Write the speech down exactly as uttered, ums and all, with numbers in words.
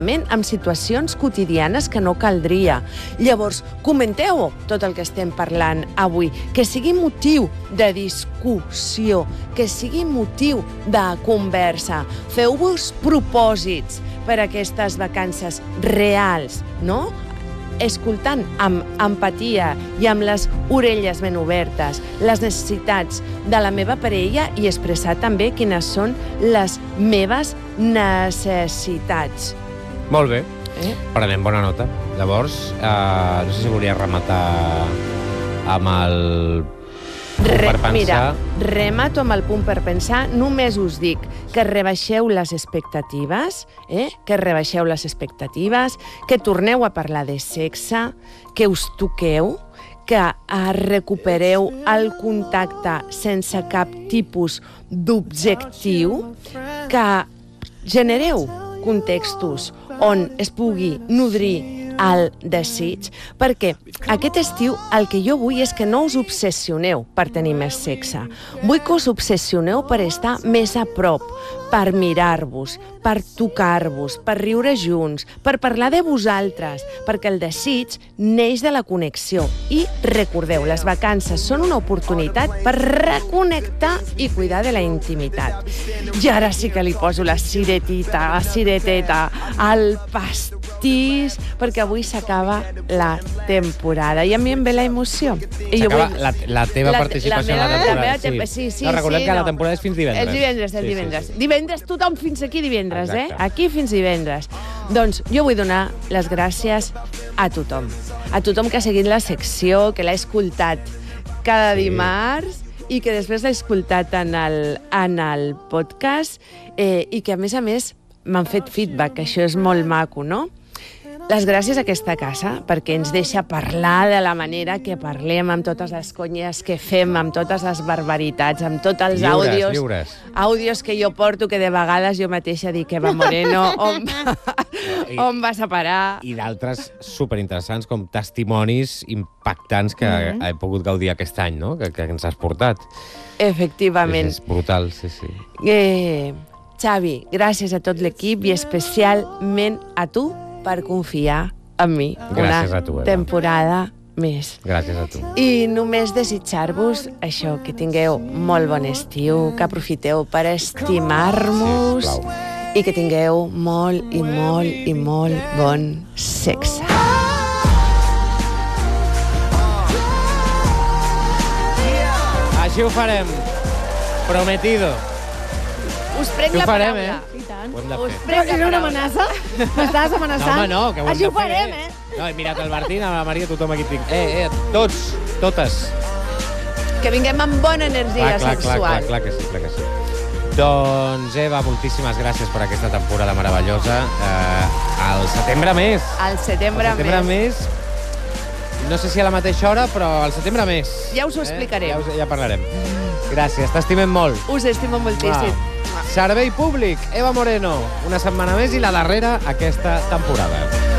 amb situacions quotidianes que no caldria. Llavors, comenteu tot el que estem parlant avui, que sigui motiu de discussió, que sigui motiu de conversa. Feu-vos propòsits per a aquestes vacances reals, no? Escoltant amb empatia i amb les orelles ben obertes les necessitats de la meva parella i expressar també quines són les meves necessitats. Molt bé. Eh? Prenem bona nota. Llavors, eh, no sé si volia rematar amb el punt Re, per pensar. Mira, remato amb el punt per pensar. Només us dic que rebaixeu les expectatives, eh? que rebaixeu les expectatives, que torneu a parlar de sexe, que us toqueu, que eh, recupereu el contacte sense cap tipus d'objectiu, que genereu contextos on es pugui nodrir el desig, perquè aquest estiu el que jo vull és que no us obsessioneu per tenir més sexe. Vull que us obsessioneu per estar més a prop, per mirar-vos, per tocar-vos, per riure junts, per parlar de vosaltres, perquè el desig neix de la connexió. I recordeu, les vacances són una oportunitat per reconnectar i cuidar de la intimitat. I ara sí que li poso la ciretita, la cireteta, al pastís, perquè avui s'acaba la temporada i a mi em ve la emoció. S'acaba vull... la, la teva la, participació la meva, en la temporada. La meva, sí. Sí, sí, no, recordem sí, que no. la temporada és fins divendres. El divendres, el divendres. Sí, sí, sí. Divendres, tothom fins aquí divendres, Exacte. eh? Aquí fins divendres. Doncs jo vull donar les gràcies a tothom. A tothom que ha seguit la secció, que l'ha escoltat cada sí. dimarts i que després l'ha escoltat en el, en el podcast eh, i que, a més a més, m'han fet feedback, que això és molt maco, no? Les gràcies a aquesta casa, perquè ens deixa parlar de la manera que parlem, amb totes les conyes que fem, amb totes les barbaritats, amb tots els lliures, àudios, lliures. àudios que jo porto, que de vegades jo mateixa dic, Eva Moreno, on, I, on vas a parar? I d'altres superinteressants, com testimonis impactants que mm-hmm. he pogut gaudir aquest any, no? que, que ens has portat. Efectivament. És, és brutal, sí, sí. Eh, Xavi, gràcies a tot l'equip i especialment a tu, per confiar en mi Gràcies una a tu, Eva. temporada més. Gràcies a tu. I només desitjar-vos això, que tingueu molt bon estiu, que aprofiteu per estimar-nos Sí, i que tingueu molt i molt i molt bon sexe. Així ho farem. Prometido. Us prenc Ho la farem, paraula. eh? I tant. Ho hem de Us fer. prenc la Era una paraula. amenaça? M'estàs amenaçant? No, home, no, que ho hem Així de ho farem, fer. eh? No, he mirat el Martín, a la Maria, tothom aquí tinc. Eh, eh, tots, totes. Que vinguem amb bona energia Clar, clar, clar, sexual. clar, clar que sí, clar que sí. Doncs, Eva, moltíssimes gràcies per aquesta temporada meravellosa. Eh, al setembre més. Al setembre, Al setembre més. més. No sé si a la mateixa hora, però al setembre més. Ja us ho explicarem. Eh? Ja, us, ja parlarem. Gràcies, t'estimem molt. Us estimo moltíssim. Servei públic, Eva Moreno. Una setmana més i la darrera aquesta temporada.